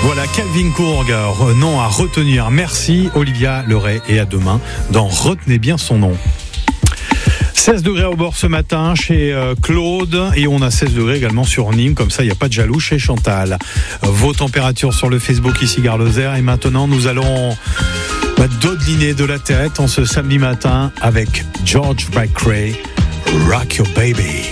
Voilà, Calvin Courg, nom à retenir. Merci Olivia Leray et à demain dans Retenez bien son nom. 16 degrés au bord ce matin chez Claude et on a 16 degrés également sur Nîmes, comme ça il n'y a pas de jaloux chez Chantal. Vos températures sur le Facebook ici Gare Lozère et maintenant nous allons dodeliner de la tête en ce samedi matin avec George McRae, Rock Your Baby.